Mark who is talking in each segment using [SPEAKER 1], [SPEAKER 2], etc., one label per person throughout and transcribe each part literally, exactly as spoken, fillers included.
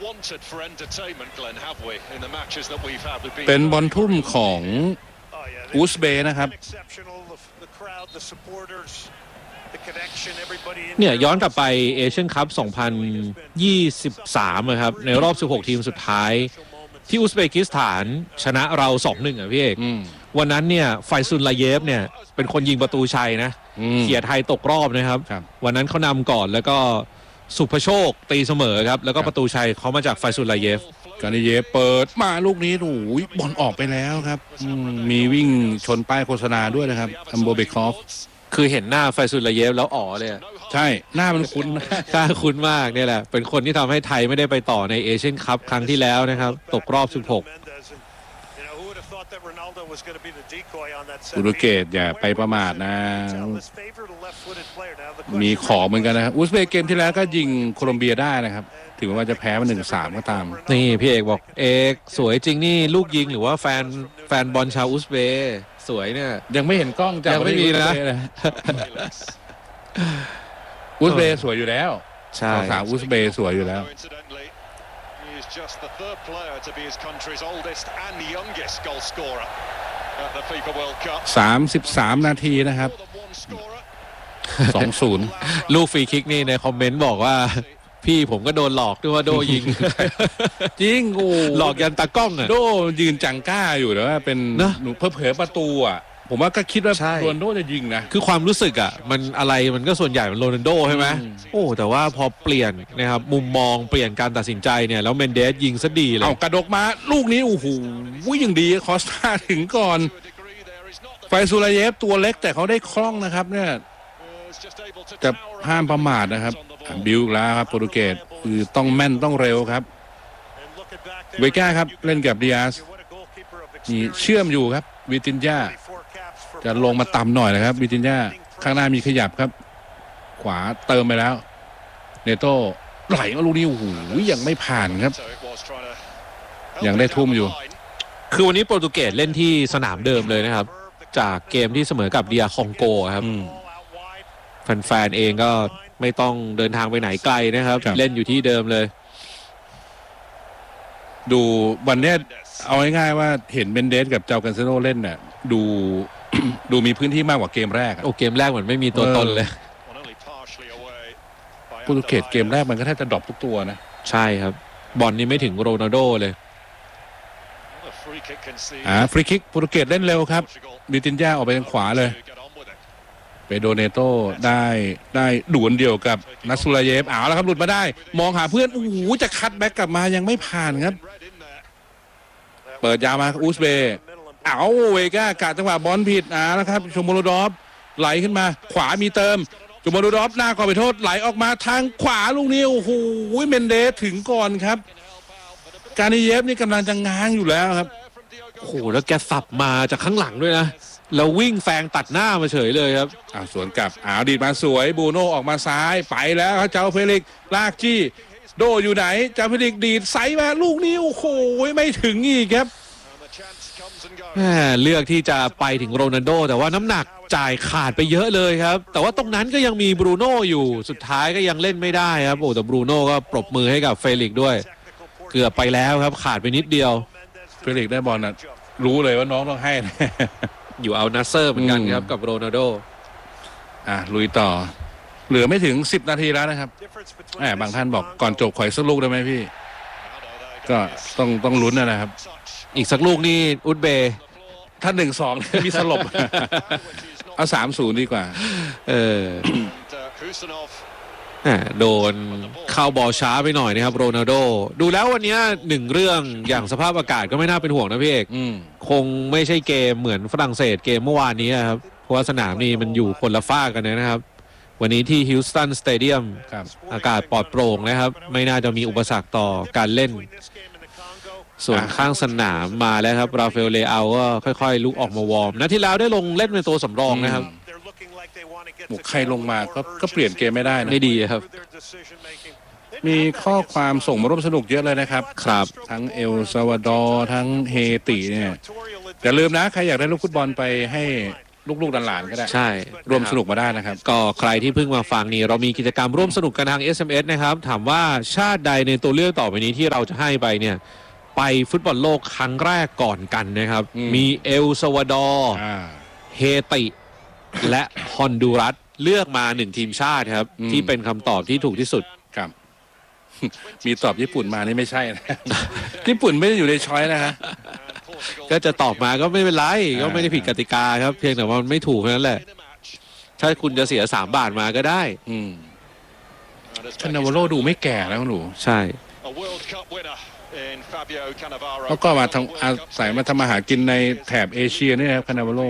[SPEAKER 1] เป็นบอลทุ่มของอุซเบย์นะครับ
[SPEAKER 2] เนี่ยย้อนกลับไปเอเชียนคัพสองพันยี่สิบสามนะครับในรอบสิบหกทีมสุดท้ายที่อุซเบกิสถานชนะเรา สองหนึ่ง อ่ะพี่เอกวันนั้นเนี่ยไฟซุนลาเยฟเนี่ยเป็นคนยิงประตูชัยนะเขี่ยไทยตกรอบนะครับวันนั้นเขานำก่อนแล้วก็สุภโชคตีเสมอครับแล้วก็ประตูชัยเขามาจากไฟซุนลาเยฟ
[SPEAKER 1] กานิเยฟเปิดมาลูกนี้โอ้ยบอลออกไปแล้วครับมีวิ่งชนป้ายโฆษณาด้วยนะครับอัมโบเบคอฟ
[SPEAKER 2] คือเห็นหน้าไฟซุนลาเยฟแล้วอ๋อเลย
[SPEAKER 1] ใช่หน้ามันคุ้น
[SPEAKER 2] หน้าคุ้นมากเนี่ยแหละเป็นคนที่ทำให้ไทยไม่ได้ไปต่อในเอเชียนคัพครั้งที่แล้วนะครับตกรอบสิบหก
[SPEAKER 1] โปรตุเกสอย่าไปประมาทนะมีขอเหมือนกันนะครับอุซเบย์เกมที่แล้วก็ยิงโคลอมเบียได้นะครับถึงว่าจะแพ้มา หนึ่งสาม ก็ตาม
[SPEAKER 2] นี่พี่เอกบอกเอกสวยจริงนี่ลูกยิงหรือว่าแฟนแฟนบอลชาวอุซเบย์สวยเนี่ย
[SPEAKER 1] ยังไม่เห็นกล้อง
[SPEAKER 2] ยังไม่มีนะ
[SPEAKER 1] อุซเบย์สวยอยู่แล้ว
[SPEAKER 2] ใช่
[SPEAKER 1] สาวอุซเบย์สวยอยู่แล้วสามสิบสามนาทีนะครับ สองศูนย์
[SPEAKER 2] ลูกฟรีคิกนี่ในคอมเมนต์บอกว่าพี่ผมก็โดนหลอกด้วยว่าโดยิง
[SPEAKER 1] จริงโอ้
[SPEAKER 2] หลอกยันตากล้องอ่ะ
[SPEAKER 1] โดยืนจังก้าอยู่แต่ว่าเป็นหนูเผลอประตูอ่ะผมว่าก็คิดว่าโรนัลโดจะยิงนะ
[SPEAKER 2] คือความรู้สึกอ่ะมันอะไรมันก็ส่วนใหญ่มันโรนัลโดใช่ไหมโอ้แต่ว่าพอเปลี่ยนนะครับมุมมองเปลี่ยนการตัดสินใจเนี่ยแล้วเมนเดสยิงซะดีเลย
[SPEAKER 1] เอากระดกมาลูกนี้โอ้โหวิ่งดีคอสตาถึงก่อนไฟซูลาเยฟตัวเล็กแต่เขาได้คล่องนะครับเนี่ยจะห้ามประมาทนะครับบิวแล้วครับโปรตุเกสคือต้องแม่นต้องเร็วครับเวก้าครับเล่นกับดิอาสนี่เชื่อมอยู่ครับวิตินญาจะลงมาต่ำหน่อยนะครับวิตินญาข้างหน้ามีขยับครับขวาเติมไปแล้วเนโต้ไหลมาลูกนี้โอ้โหยังไม่ผ่านครับยังได้ทุ่มอยู่
[SPEAKER 2] คือวันนี้โปรตุเกสเล่นที่สนามเดิมเลยนะครับจากเกมที่เสมอกับเดียคองโกครับแฟนๆเองก็ไม่ต้องเดินทางไปไหนไกลนะครับเล่นอยู่ที่เดิมเลย
[SPEAKER 1] ดูวันนี้เอาง่ายๆว่าเห็นเบนเดสกับเจ้ากันเซโนเล่นเนี่ยดู ดูมีพื้นที่มากกว่าเกมแรก
[SPEAKER 2] โอ้เกมแรกเหมือนไม่มีตัวตนเลย
[SPEAKER 1] โปรตุเกสเกมแรกมันก็แทบจะดรอปทุกตัวนะ
[SPEAKER 2] ใช่ครับบอลนี่ไม่ถึงโรนัลโดเลย
[SPEAKER 1] อ่าฟรีคิกโปรตุเกสเล่นเร็วครับดิตินญาออกไปทางขวาเลยเปโดเนโต้ได้ได้ด่วนเดียวกับนัสซูลาเยฟเอาแล้วครับหลุดมาได้มองหาเพื่อนโอ้โหจะคัดแบ็กกลับมายังไม่ผ่านครับเปิดยาวมาอุซเบย์เอาเวก้ากะจังหวะบอลผิดอ่าแล้วครับชมโมโรดอฟไหลขึ้นมาขวามีเติมชมโมโรดอฟหน้าก่อนไปโทษไหลออกมาทางขวาลูกนี้โอ้โหเมนเดสถึงก่อนครับกานิเยฟนี่กำลังจะง้างอยู่แล้วครับ
[SPEAKER 2] โอ้โหแล้วแกสับมาจากข้างหลังด้วยนะแล้ววิ่งแซงตัดหน้ามาเฉยเลยครับ
[SPEAKER 1] อ่าสวนกลับอ้าวดีดมาสวยบูโน่ออกมาซ้ายไปแล้วครับเจ้าเฟลิกลากจี้โดอยู่ไหนเจ้าเฟลิกดีดไซมาลูกนี้โอ้โหไม่ถึงอีกครับ
[SPEAKER 2] เลือกที่จะไปถึงโรนัลโดแต่ว่าน้ำหนักจ่ายขาดไปเยอะเลยครับแต่ว่าตรงนั้นก็ยังมีบรูโน่อยู่สุดท้ายก็ยังเล่นไม่ได้ครับโอ้แต่บรูโน่ก็ปรบมือให้กับเฟลิกด้วยเกือบไปแล้วครับขาดไปนิดเดียว
[SPEAKER 1] เฟลิกได้บอลนะรู้เลยว่าน้องต้องให้
[SPEAKER 2] อยู่เอานาเซอร์เหมือนกันครับกับโรนัลโด
[SPEAKER 1] อ่ะลุยต่อเหลือไม่ถึงสิบนาทีแล้วนะครับแหมบางท่านบอกก่อนจบขออีกสักลูกได้ไหมพี่ก็ต้องต้องลุ้นนะครับ
[SPEAKER 2] อีกสักลูกนี่อุซเบย์
[SPEAKER 1] ถ้าหนึ่งสองมีสลบเอาสามศูนย์ดีกว่า
[SPEAKER 2] เออโดนเข้าบอลช้าไปหน่อยนะครับโรนัลโดดูแล้ววันนี้หนึ่งเรื่องอย่างสภาพอากาศก็ไม่น่าเป็นห่วงนะพี่เอกคงไม่ใช่เกมเหมือนฝรั่งเศสเกมเมื่อวานนี้ครับเพราะว่าสนามนี้มันอยู่คนละฝ้ากันนะครับวันนี้ที่ฮิลสตันสเตเดียมอากาศปลอดโปร่งนะครับไม่น่าจะมีอุปสรรคต่อการเล่นส่วนข้างสนามมาแล้วครับราฟาเอลเลอาก็ค่อยๆลุกออกมาวอร์มนะที่แล้วได้ลงเล่นเป็นตัวสำรองนะครับ
[SPEAKER 1] ใครลงมาก็ก็เปลี่ยนเกมไม่ได้นะ
[SPEAKER 2] ไม่ดีครับ
[SPEAKER 1] มีข้อความส่งมาร่วมสนุกเยอะเลยนะครับ
[SPEAKER 2] ครับ
[SPEAKER 1] ทั้งเอลซัลวาดอร์ทั้งเฮติเนี่ยอย่าลืมนะใครอยากได้ลูกฟุตบอลไปให้ลูกๆหลานๆก็ได้
[SPEAKER 2] ใช่
[SPEAKER 1] ร่วมสนุกมาได้นะครับ
[SPEAKER 2] ก็ใครที่เพิ่งมาฟังนี่เรามีกิจกรรมร่วมสนุกกันทาง เอส เอ็ม เอส นะครับถามว่าชาติใดในตัวเลือกต่อไปนี้ที่เราจะให้ไปเนี่ยไปฟุตบอลโลกครั้งแรกก่อนกันนะครับมีเอลซัลวาดอร์เฮติและฮอนดูรัสเลือกมาหนึ่งทีมชาติครับที่เป็นคำตอบที่ถูกที่สุด
[SPEAKER 1] ครับมีตอบญี่ปุ่นมานี่ไม่ใช่นะญี่ปุ่นไม่ได้อยู่ในช้อยนะฮะ
[SPEAKER 2] ก็จะตอบมาก็ไม่เป็นไรก็ไม่ได้ผิดกติกาครับเพียงแต่ว่ามันไม่ถูกแค่นั้นแหละถ้าคุณจะเสียสามบาทมาก็ได้
[SPEAKER 1] อืมคานาวาโรดูไม่แก่แล้วหนู
[SPEAKER 2] ใช่
[SPEAKER 1] แล้วก็มาทำอาศัยมาทำมาหากินในแถบเอเชียนี่ครับคานาวาโร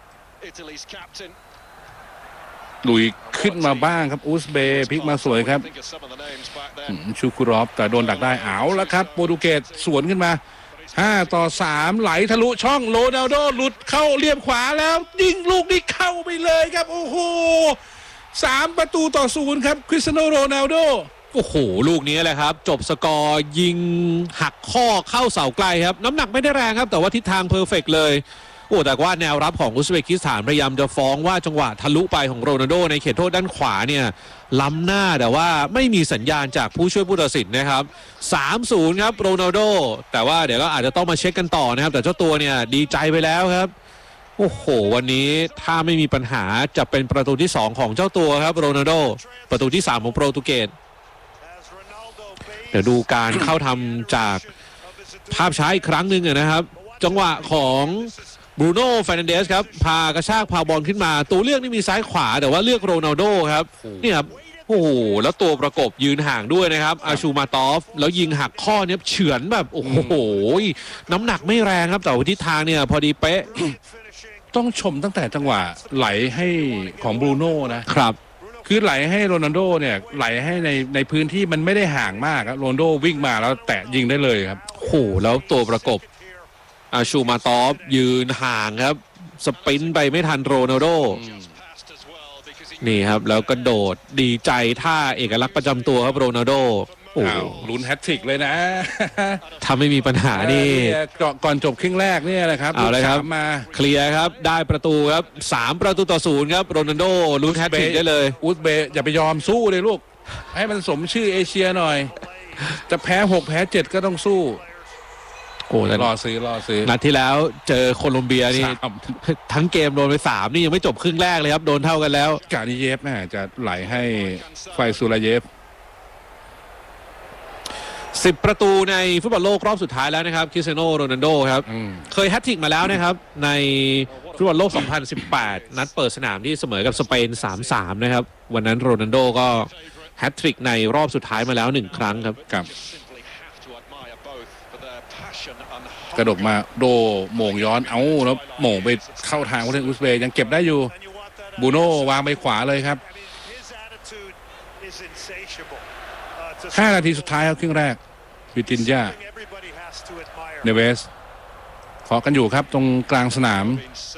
[SPEAKER 1] ลุยขึ้นมาบ้างครับอุซเบย์พลิกมาสวยครับชูคุรอฟแต่โดนดักได้เอาแล้วครับโปรตุเกสสวนขึ้นมาห้าต่อสามไหลทะลุช่องโรนัลโดหลุดเข้าเรียบขวาแล้วยิงลูกนี้เข้าไปเลยครับโอ้โหสามประตูต่อศูนย์ครับคริสเตียโนโรนัลโด
[SPEAKER 2] โอ้โหลูกนี้แหละครับจบสกอร์ยิงหักข้อเข้าเสาไกลครับน้ำหนักไม่ได้แรงครับแต่ว่าทิศทางเพอร์เฟกต์เลยโอ้แต่ว่าแนวรับของอุซเบกิสถานพยายามจะฟ้องว่าจังหวะทะลุไปของโรนัลโดในเขตโทษด้านขวาเนี่ยล้ำหน้าแต่ว่าไม่มีสัญญาณจากผู้ช่วยผู้ตัดสินนะครับ สามศูนย์ ครับโรนัลโดแต่ว่าเดี๋ยวก็อาจจะต้องมาเช็คกันต่อนะครับแต่เจ้าตัวเนี่ยดีใจไปแล้วครับโอ้โหวันนี้ถ้าไม่มีปัญหาจะเป็นประตูที่สองของเจ้าตัวครับโรนัลโดประตูที่สามของโปรตุเกสเดี๋ยวดูการเข้าทำจากภาพช้าอีกครั้งหนึ่งนะครับจังหวะของบรูโน่เฟร์นันเดสครับพากระชากพาบอลขึ้นมาตัวเลือกนี่มีซ้ายขวาแต่ว่าเลือกโรนัลโดครับนี่ครับโอ้โหแล้วตัวประกบยืนห่างด้วยนะครับอาชูมาตอฟแล้วยิงหักข้อเนี่ยเฉือนแบบโอ้โหน้ำหนักไม่แรงครับแต่ทิศทางเนี่ยพอดีเป๊ะ
[SPEAKER 1] ต้องชมตั้งแต่จังหวะไหลให้ของบรูโน่นะครับคือไหลให้โรนัลโดเนี่ยไหลให้ในในพื้นที่มันไม่ได้ห่างมากครับโรนัลโดวิ่งมาแล้วแตะยิงได้เลยครับ
[SPEAKER 2] โอ้โหแล้วตัวประกบอาชูมาตอฟยืนห่างครับสปรินต์ไปไม่ทันโรนัลโดนี่ครับแล้วกระโดดดีใจท่าเอกลักษณ์ประจำตัวครับโรนัลโดโอ้
[SPEAKER 1] ลุ้นแฮตทริกเลยนะ
[SPEAKER 2] ถ้าไม่มีปัญหานี่
[SPEAKER 1] ก่อนจบครึ่งแรกเนี่ยแหละครับ
[SPEAKER 2] เอาเลยครับมาเคลียร์ครับได้ประตูครับสามประตูต่อศูนย์ครับโรนัลโดลุ้นแฮตทริกได้เลย
[SPEAKER 1] อุซเบย์อย่าไปยอมสู้เลยลูกให้มันสมชื่อเอเชียหน่อยจะแพ้หกแพ้เจ็ดก็ต้องสู้โอ้รอซื้อรอซื้อ
[SPEAKER 2] นัดที่แล้วเจอโคลอมเบียนี่ทั้งเกมโดนไปสามนี่ยังไม่จบครึ่งแรกเลยครับโดนเท่ากันแล้ว
[SPEAKER 1] กานิเยฟน่าจะไหลให้ไฟซูลาเยฟ
[SPEAKER 2] สิบประตูในฟุตบอลโลกรอบสุดท้ายแล้วนะครับคริสเตียโนโรนัลโดครับเคยแฮตทริกมาแล้วนะครับในฟุตบอลโลกสองพันสิบแปดนัดเปิดสนามที่เสมอกับสเปน สามสาม นะครับวันนั้นโรนัลโดก็แฮตทริกในรอบสุดท้ายมาแล้วหนึ่งครั้งครับ
[SPEAKER 1] กับกระดกมาโดโหม่งย้อนเอาแล้วโหม่งไปเข้าทางผู้เล่นอุซเบย์ยังเก็บได้อยู่บูโน่วางไปขวาเลยครับห้านาทีสุดท้ายครับครึ่งแรกวิตินยาเนเวสขอกันอยู่ครับตรงกลางสนาม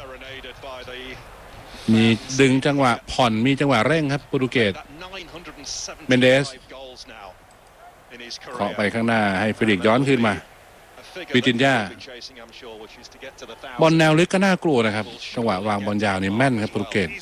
[SPEAKER 1] มีดึงจังหวะผ่อนมีจังหวะเร่งครับโปรตุเกสเมนเดสขอไปข้างหน้าให้ฟิลิกย้อนขึ้นมาวิตินยาบอลแนวลึกก็น่ากลัวนะครับจังหวะวางบอลยาวนี่แม่นครับโปรตุเกส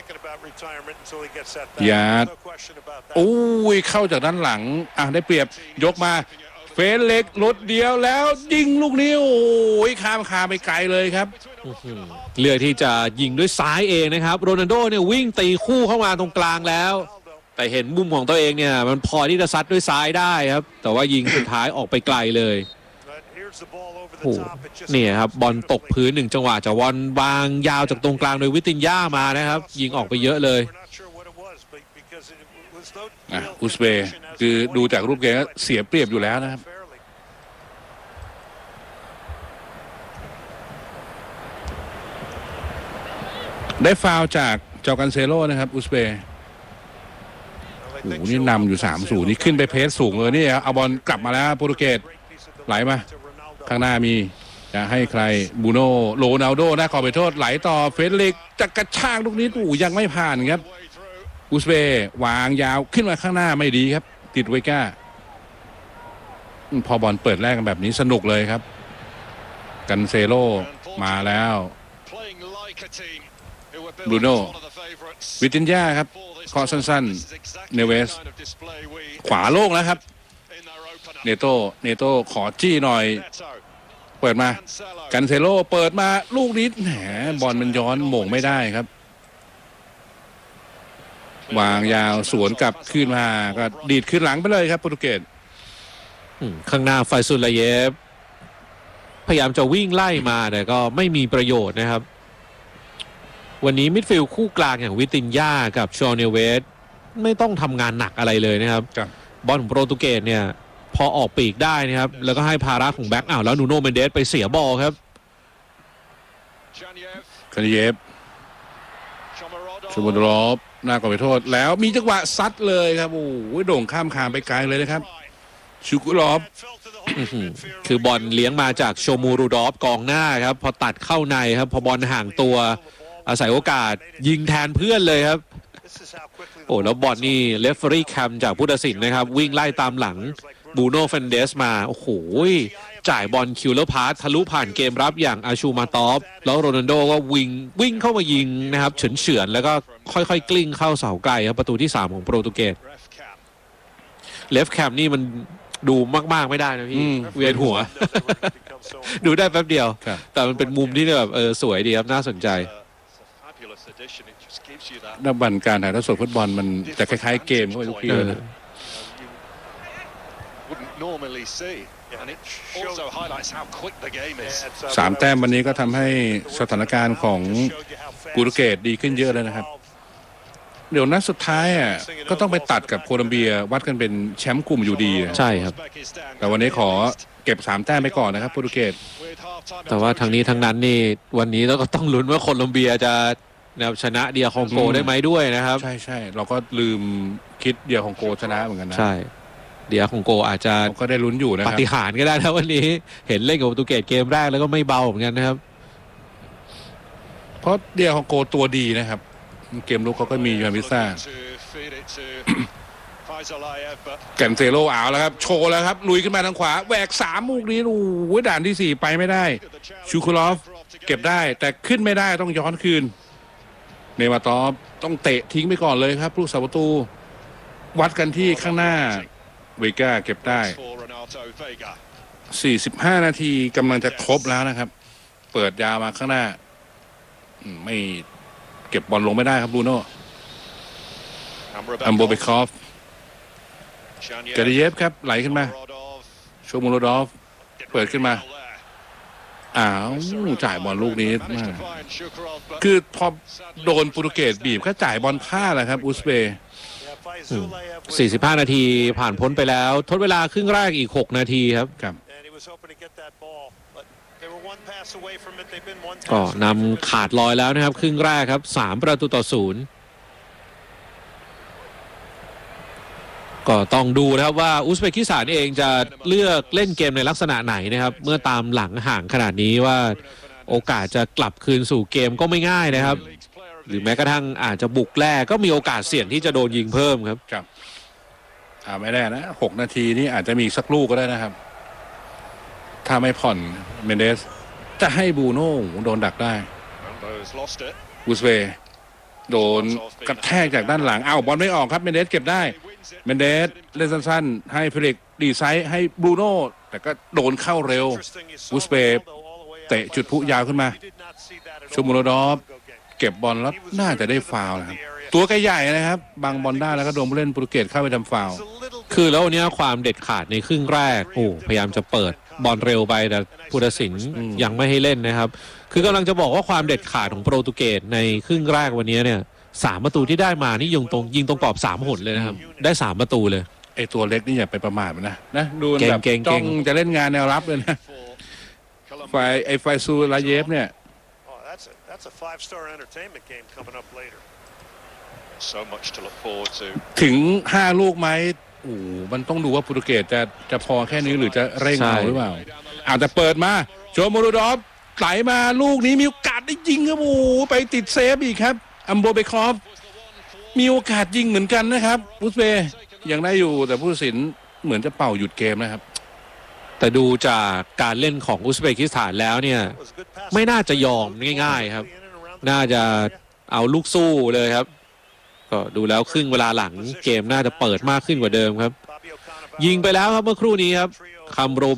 [SPEAKER 1] ยาดโอ้ยเข้าจากด้านหลังอ่ะได้เปรียบยกมาเฟนเล็กรถเดียวแล้วยิงลูกนี้โอ้ยข้ามคาไปไกลเลยครับ
[SPEAKER 2] เลือกที่จะยิงด้วยซ้ายเองนะครับโรนัลโดเนี่ยวิ่งตีคู่เข้ามาตรงกลางแล้วแต่เห็นมุมของตัวเองเนี่ยมันพอที่จะซัดด้วยซ้ายได้ครับแต่ว่ายิงสุดท้ายออกไปไกลเลยโอ้นี่ครับบอลตกพื้นหนึ่งจังหวะจากบอลวางยาวจากตรงกลางโดยวิตินยามานะครับยิงออกไปเยอะเลย
[SPEAKER 1] อ่ะอุซเบย์คือดูจากรูปเกมเสียเปรียบอยู่แล้วนะครับได้ฟาวจากเจ้ากันเซโร่นะครับอุซเบย์โอ้โหนี่นำอยู่ สามศูนย์ นี่ขึ้นไปเพสสูงเลยนี่เอาบอลกลับมาแล้วโปรตุเกสไหลมาข้างหน้ามีจะให้ใครบูโน่โรนัลโดนะขอไปโทษไหลต่อเฟเดริกจะกระชากลูกนี้โอ้ยังไม่ผ่านครับอุซเบย์วางยาวขึ้นมาข้างหน้าไม่ดีครับติดไวก้าพอบอลเปิดแรกกันแบบนี้สนุกเลยครับกันเซโร่มาแล้วบรูโน่วิตินญาครับเคาะสั้นๆเนเวสขวาโล่งแล้วครับเนโต้เนโต้ขอจี้หน่อยเปิดมากันเซโลเปิดมาลูกนี้แหมบอลมันย้อนโหม่งไม่ได้ครับวางยาวสวนกลับขึ้นมาก็ดีดขึ้นหลังไปเลยครับโปรตุเกส
[SPEAKER 2] ข้างหน้าไฟซุลาเยฟพยายามจะวิ่งไล่มาแต่ก็ไม่มีประโยชน์นะครับวันนี้มิดฟิลด์คู่กลางอย่างวิตินญากับชอเนเวสไม่ต้องทำงานหนักอะไรเลยนะครับบอลของโปรตุเกสเนี่ยพอออกปีกได้นะครับแล้วก็ให้ภาระของแบ็คอ้าวแล้วนูโน่เมนเดสไปเสียบอลครับ
[SPEAKER 1] คานิเยฟชูบอลรอบหน้ากอบไปโทษแล้วมีจังหวะซัดเลยครับโอ้โหโด่งข้ามคานไปไกลเลยนะครับชูกุลอฟ
[SPEAKER 2] คือบอลเลี้ยงมาจากโชมูรูดอฟกองหน้าครับพอตัดเข้าในครับพอบอลห่างตัวอาศัยโอกาสยิงแทนเพื่อนเลยครับโอ้แล้วบอลนี่เลฟเฟอรี่แคมจากผู้ตัดสินนะครับวิ่งไล่ตามหลังบูโน่เฟนเดสมาโอ้โหจ่ายบอลคิวแล้วพาสทะลุผ่านเกมรับอย่างอาชูมาตอฟแล้วโรนัลโดก็วิ่งวิ่งเข้ามายิงนะครับเฉือนๆแล้วก็ค่อยๆกลิ้งเข้าเสาไกลครับประตูที่สามของโปรตุเกสเลฟแคมนี่มันดูมากๆไม่ได้นะพี่เวียนหัวดูได้แป๊บเดียวแต่มันเป็นมุมที่แบบเออสวยดีครับน่าสนใจ
[SPEAKER 1] นักบันการถ่ายทอดสดฟุตบอลมันจะคล้ายๆเกมเข้าไปทุกทีเลยสามแต้มวันนี้ก็ทำให้สถานการณ์ของโปรตุเกสดีขึ้นเยอะเลยนะครับเดี๋ยวนัดสุดท้ายอ่ะก็ต้องไปตัดกับโคลัมเบียวัดกันเป็นแชมป์กลุ่มอยู่ดี
[SPEAKER 2] ใช่ครับ
[SPEAKER 1] แต่วันนี้ขอเก็บสามแต้มไปก่อนนะครับโปรตุเกส
[SPEAKER 2] แต่ว่าทางนี้ทางนั้นนี่วันนี้เราก็ต้องลุ้นว่าโคลัมเบียจะชนะเดียคองโกได้ไหมด้วยนะครับ
[SPEAKER 1] ใช่ใช่เราก็ลืมคิดเดียคองโกชนะเหมือนกันนะ
[SPEAKER 2] ใช่เดียคองโกอาจจะ
[SPEAKER 1] ก็ได้ลุ้นอยู่นะ
[SPEAKER 2] ปาฏิหาริย์ก็ได้นะวันนี้เห็นเล่นกับโปรตุเกสเกมแรกแล้วก็ไม่เบาเหมือนกันนะครับ
[SPEAKER 1] เพราะเดียคองโกตัวดีนะครับเกมลุกเขาก็มียูฮันวิซ่าแกนเซโลเอาแล้วครับโชว์แล้วครับลุยขึ้นมาทางขวาแหวกสามลูกนี้โอ้ยด่านที่สี่ไปไม่ได้ชูคูลอฟเก็บได้แต่ขึ้นไม่ได้ต้องย้อนคืนเนมาตอฟต้องเตะทิ้งไปก่อนเลยครับผู้สาประตูวัดกันที่ข้างหน้าเวก้าเก็บได้สี่สิบห้านาทีกำลังจะครบแล้วนะครับเปิดยาวมาข้างหน้าไม่เก็บบอลลงไม่ได้ครับบูโน่อัมโบเบคอฟกาดิเยฟครับไหลขึ้นมาโชมูโรดอฟเปิดขึ้นมาอ้าวจ่ายบอลลูกนี้มากคือพอโดนโปรตุเกสบีบก็จ่ายบอลพลาดแหละครับอุซเบย์
[SPEAKER 2] สี่สิบห้านาทีผ่านพ้นไปแล้วทดเวลาครึ่งแรกอีกหกนาทีครับก็นำขาดลอยแล้วนะครับครึ่งแรกครับสามประตูต่อศูนย์ก็ต้องดูนะครับว่าอุซเบกิสถานเองจะเลือกเล่นเกมในลักษณะไหนนะครับเมื่อตามหลังห่างขนาดนี้ว่าโอกาสจะกลับคืนสู่เกมก็ไม่ง่ายนะครับหรือแม้กระทั่งอาจจะบุกแรกก็มีโอกาสเสี่ยงที่จะโดนยิงเพิ่มครับ
[SPEAKER 1] ครับอ่าไม่ได้นะหกนาทีนี้อาจจะมีสักลูกก็ได้นะครับถ้าไม่ผ่อนเมนเดสจะให้บูโน่โดนดักได้อุซเบย์โดนกระแทกจากด้านหลังเอาบอลไม่ออกครับเมนเดสเก็บได้เมนเดสเล่นสั้นๆให้ฟิลิกดีไซน์ให้บรูโน่แต่ก็โดนเข้าเร็วอุซเบย์เตะจุดพุยาวขึ้นมาชูมูโรดอฟเก็บบอลแล้วน่าจะได้ฟาวล์นะครับตัวใหญ่นะครับบังบอลได้แล้วก็โดนผู้เล่นโปรตุเกสเข้าไปทำฟาวล์
[SPEAKER 2] คือแล้ววันนี้ความเด็ดขาดในครึ่งแรกโอ้พยายามจะเปิดบอลเร็วไปแต่ผู้ตัดสินยังไม่ให้เล่นนะครับคือกำลังจะบอกว่าความเด็ดขาดของโปรตุเกสในครึ่งแรกวันนี้เนี่ยสามประตูที่ได้มานี่ยิงตรงยิงตรงกรอบสามหนเลยนะครับได้สามประตูเลย
[SPEAKER 1] ไอตัวเล็กนี่อย่าไปประมาทมันนะนะดูแบบจ้องจะเล่นงานแนวรับเลยนะไฟไอไฟซูลาเยฟเนี่ยถึงห้าลูกไหมโอ้มันต้องดูว่าโปรตุเกสจะจะพอแค่นี้หรือจะเร่งเอาหรือเปล่าอาจจะเปิดมาโชมูรูดอฟไหลมาลูกนี้มีโอกาสได้ยิงครับโอ้ไปติดเซฟอีกครับอัมโบเบคอฟมีโอกาสยิงเหมือนกันนะครับอุซเบย์ยังได้อยู่แต่ผู้ตัดสินเหมือนจะเป่าหยุดเกมนะครับ
[SPEAKER 2] แต่ดูจากการเล่นของอุซเบกิสถานแล้วเนี่ยไม่น่าจะยอมง่ายๆครับน่าจะเอาลูกสู้เลยครับก็ดูแล้วครึ่งเวลาหลังเกมน่าจะเปิดมากขึ้นกว่าเดิมครับยิงไปแล้วครับเมื่อครู่นี้ครับคัมโร